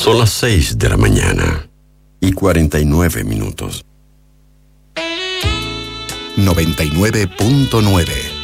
Son las 6 de la mañana y 49 minutos. 99.9